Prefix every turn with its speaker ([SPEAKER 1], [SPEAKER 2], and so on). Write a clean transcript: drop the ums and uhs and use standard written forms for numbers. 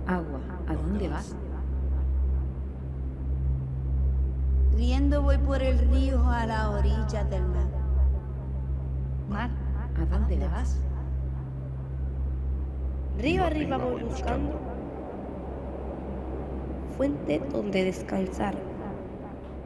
[SPEAKER 1] Agua, ¿a dónde vas?
[SPEAKER 2] Riendo voy por el río a la orilla del mar.
[SPEAKER 1] Mar, ¿a dónde vas?
[SPEAKER 3] Río arriba voy buscando fuente donde descansar.